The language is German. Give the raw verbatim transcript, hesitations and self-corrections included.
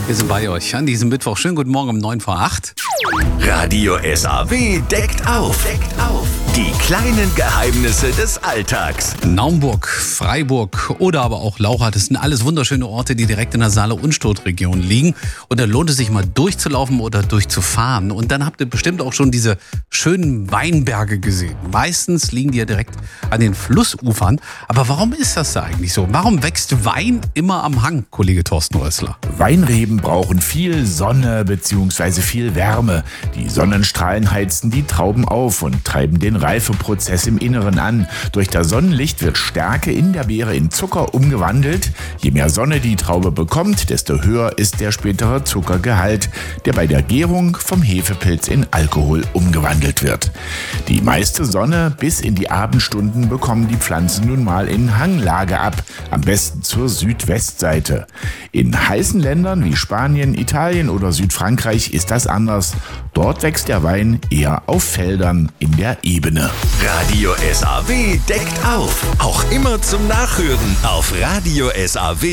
Wir sind bei euch an diesem Mittwoch. Schönen guten Morgen um neun vor acht. Radio S A W deckt auf. Deckt auf. Die kleinen Geheimnisse des Alltags. Naumburg, Freiburg oder aber auch Laucha, das sind alles wunderschöne Orte, die direkt in der Saale-Unstrut-Region liegen. Und da lohnt es sich mal durchzulaufen oder durchzufahren. Und dann habt ihr bestimmt auch schon diese schönen Weinberge gesehen. Meistens liegen die ja direkt an den Flussufern. Aber warum ist das da eigentlich so? Warum wächst Wein immer am Hang, Kollege Thorsten Rössler? Weinreben brauchen viel Sonne bzw. viel Wärme. Die Sonnenstrahlen heizen die Trauben auf und treiben den Reifeprozess im Inneren an. Durch das Sonnenlicht wird Stärke in der Beere in Zucker umgewandelt. Je mehr Sonne die Traube bekommt, desto höher ist der spätere Zuckergehalt, der bei der Gärung vom Hefepilz in Alkohol umgewandelt wird. Die meiste Sonne bis in die Abendstunden bekommen die Pflanzen nun mal in Hanglage ab, am besten zur Südwestseite. In heißen Ländern wie Spanien, Italien oder Südfrankreich ist das anders. Dort wächst der Wein eher auf Feldern in der Ebene. Radio S A W deckt auf. Auch immer zum Nachhören auf radio S A W